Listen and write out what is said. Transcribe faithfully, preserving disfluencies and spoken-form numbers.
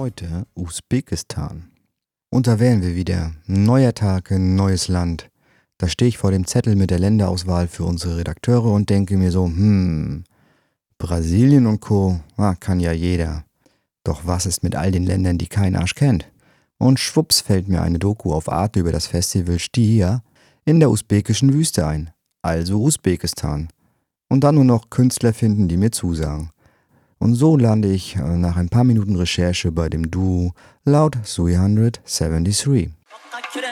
Heute Usbekistan. Und da wären wir wieder. Neuer Tag, ein neues Land. Da stehe ich vor dem Zettel mit der Länderauswahl für unsere Redakteure und denke mir so, hm, Brasilien und Co., ah, kann ja jeder. Doch was ist mit all den Ländern, die kein Arsch kennt? Und schwupps fällt mir eine Doku auf Arte über das Festival Stihia in der usbekischen Wüste ein. Also Usbekistan. Und dann nur noch Künstler finden, die mir zusagen. Und so lande ich äh, nach ein paar Minuten Recherche bei dem Duo Loud dreihundertdreiundsiebzig.